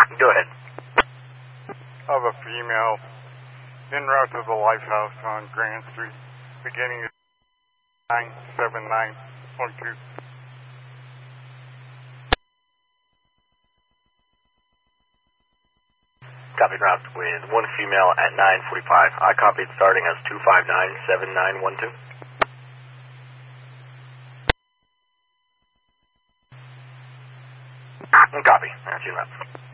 Go ahead. Of a female en route to the Lifehouse on Grand Street, beginning at 97912. Copy, route with one female at 9:45. I copied starting as 2597912. Copy. That's you, left.